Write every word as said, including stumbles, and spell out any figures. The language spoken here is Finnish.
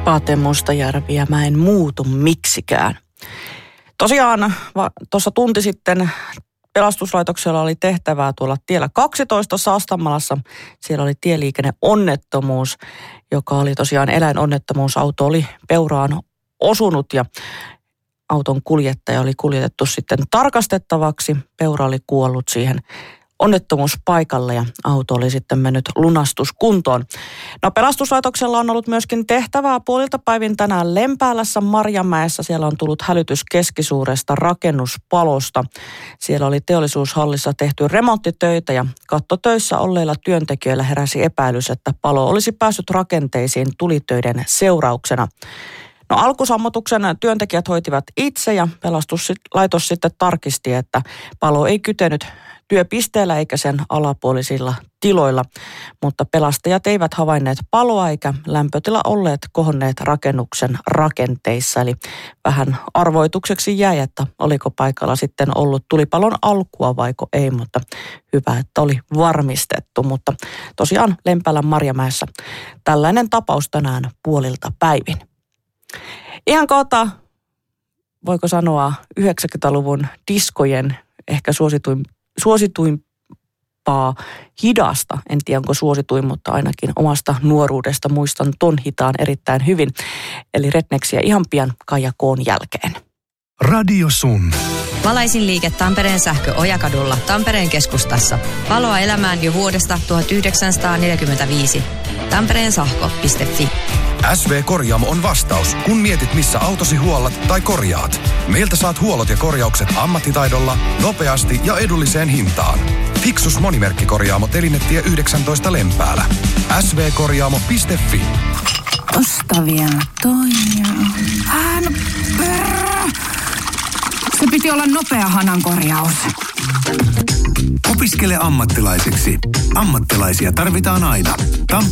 Pate Mustajärvi ja mä en muutu miksikään. Tosiaan tuossa tunti sitten pelastuslaitoksella oli tehtävää tuolla tiellä kaksitoista Saastamalassa. Siellä oli tieliikenneonnettomuus, joka oli tosiaan eläinonnettomuus. Auto oli peuraan osunut ja auton kuljettaja oli kuljetettu sitten tarkastettavaksi. Peura oli kuollut siihen onnettomuuspaikalle ja auto oli sitten mennyt lunastuskuntoon. No pelastuslaitoksella on ollut myöskin tehtävää puolilta päivin tänään Lempäälässä Marjamäessä. Siellä on tullut hälytys keskisuuresta rakennuspalosta. Siellä oli teollisuushallissa tehty remonttitöitä ja kattotöissä olleilla työntekijöillä heräsi epäilys, että palo olisi päässyt rakenteisiin tulitöiden seurauksena. No alkusammutuksen työntekijät hoitivat itse ja pelastuslaitos sitten tarkisti, että palo ei kytenyt työpisteellä eikä sen alapuolisilla tiloilla, mutta pelastajat eivät havainneet paloa eikä lämpötila olleet kohonneet rakennuksen rakenteissa. Eli vähän arvoitukseksi jäi, että oliko paikalla sitten ollut tulipalon alkua vaiko ei, mutta hyvä, että oli varmistettu. Mutta tosiaan Lempäälän Marjamäessä tällainen tapaus tänään puolilta päivin. Ihan kohta, voiko sanoa, yhdeksänkymmentäluvun diskojen ehkä suosituin, suosituimpaa hidasta. En tiedä, onko suosituin, mutta ainakin omasta nuoruudesta muistan ton hitaan erittäin hyvin. Eli Rednexiä ihan pian Kaija Koon jälkeen. Radio Sun. Valaisin liike Tampereen sähkö Ojakadulla Tampereen keskustassa. Valoa elämään jo vuodesta tuhatyhdeksänsataaneljäkymmentäviisi. Tampereen sähkö piste fi. S V Korjaamo on vastaus, kun mietit missä autosi huollat tai korjaat. Meiltä saat huollot ja korjaukset ammattitaidolla, nopeasti ja edulliseen hintaan. Fixus monimerkkikorjaamo Telinetie yhdeksäntoista Lempäälä. S V korjaamo piste fi. Tosta vielä toinen. Hän perä. Se piti olla nopea hanan korjaus. Opiskele ammattilaiseksi. Ammattilaisia tarvitaan aina. Tam-